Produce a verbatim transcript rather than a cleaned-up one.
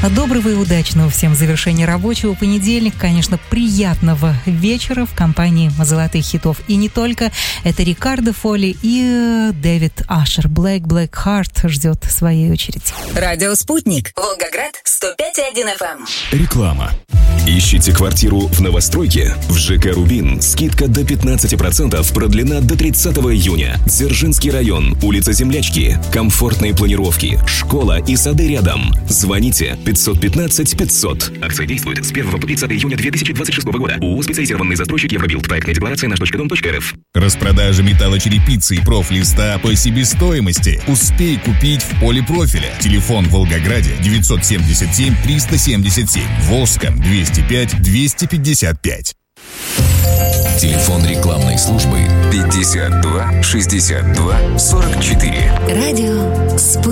Доброго и удачного всем завершения рабочего понедельника. Конечно, приятного вечера в компании золотых хитов. И не только. Это Рикардо Фолли и Дэвид Ашер. Black Black Heart ждет своей очереди. Радио «Спутник». Волгоград, сто пять и один эф эм. Реклама. Ищите квартиру в новостройке? В ЖК «Рубин» скидка до пятнадцать процентов продлена до тридцатого июня. Дзержинский район, улица Землячки. Комфортные планировки, школа и сады рядом. Звоните пятьсот пятнадцать пятьсот. Акция действует с первого по тридцатое июня две тысячи двадцать шестого года. ООО «Специализированный застройщик Евробилд». Проектная декларация наш точка дом точка эр эф. Распродажа металлочерепицы и профлиста по себестоимости. Успей купить в Полипрофиле. Телефон в Волгограде девятьсот семьдесят семь триста семьдесят семь. Волжском двести пять двести пятьдесят пять. Телефон рекламной службы пятьдесят два шестьдесят два сорок четыре. Радио «Спутник».